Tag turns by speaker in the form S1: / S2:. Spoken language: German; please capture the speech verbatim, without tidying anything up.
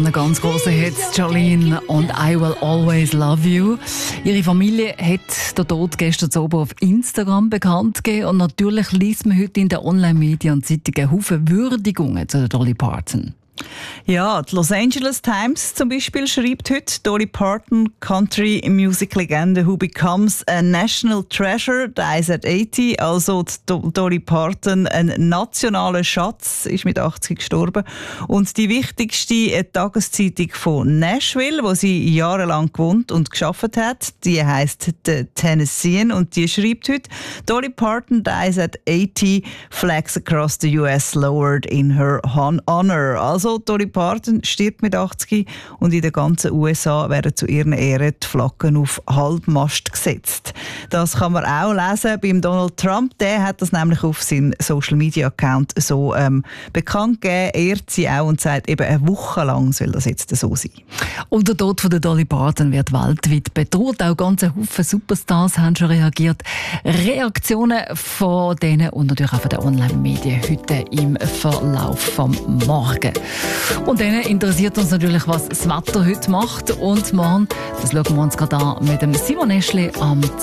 S1: ihren ganz grossen Hits Jolene und I Will Always Love You. Ihre Familie hat den Tod gestern Abend auf Instagram bekannt gegeben und natürlich liest man heute in den Online-Medien und Zeitungen Haufen Würdigungen zu Dolly Parton.
S2: Ja, die Los Angeles Times zum Beispiel schreibt heute, Dolly Parton, Country Music Legende who becomes a national treasure, dies at achtzig. Also die Dolly Parton, ein nationaler Schatz, ist mit achtzig gestorben. Und die wichtigste Tageszeitung von Nashville, wo sie jahrelang gewohnt und geschafft hat, die heisst The Tennessean und die schreibt heute, Dolly Parton dies at achtzig, flags across the U S lowered in her honor. Also Dolly Parton stirbt mit achtzig und in den ganzen U S A werden zu ihren Ehren die Flaggen auf Halbmast gesetzt. Das kann man auch lesen beim Donald Trump. Der hat das nämlich auf seinem Social Media Account so ähm, bekannt gegeben. Er ehrt sie auch und sagt, eben eine Woche lang soll das jetzt so sein.
S1: Und der Tod von der Dolly Parton wird weltweit bedroht. Auch ganze Haufen Superstars haben schon reagiert. Reaktionen von denen und natürlich auch von den Online-Medien heute im Verlauf vom Morgen. Und dann interessiert uns natürlich, was das Wetter heute macht. Und morgen, das schauen wir uns gerade an mit dem Simon Eschli am